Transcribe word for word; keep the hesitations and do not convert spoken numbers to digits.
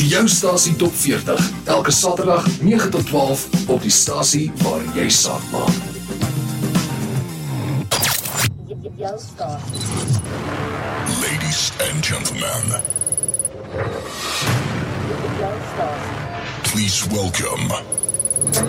Jou stasie Top veertig, elke Saterdag nege tot twaalf op die stasie waar jy saak maak. Jou stasie. Ladies and gentlemen, Jou stasie. please welcome